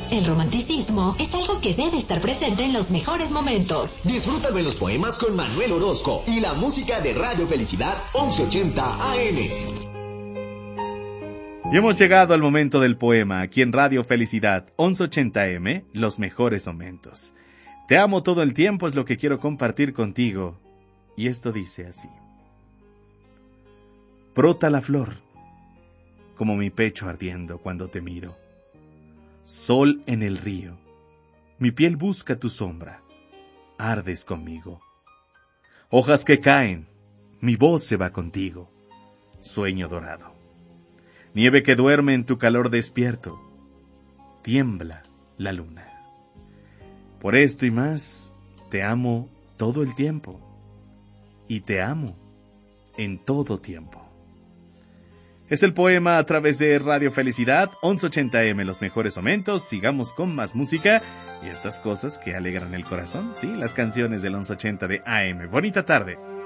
El romanticismo es algo que debe estar presente en los mejores momentos. Disfruta de los poemas con Manuel Orozco y la música de Radio Felicidad 1180 AM. Y hemos llegado al momento del poema, aquí en Radio Felicidad 1180M, los mejores momentos. Te amo todo el tiempo es lo que quiero compartir contigo. Y esto dice así. Brota la flor, como mi pecho ardiendo cuando te miro. Sol en el río, mi piel busca tu sombra, ardes conmigo. Hojas que caen, mi voz se va contigo, sueño dorado. Nieve que duerme en tu calor despierto, tiembla la luna. Por esto y más, te amo todo el tiempo, y te amo en todo tiempo. Es el poema a través de Radio Felicidad, 1180M, los mejores momentos. Sigamos con más música y estas cosas que alegran el corazón. Sí, las canciones del 1180 de AM. Bonita tarde.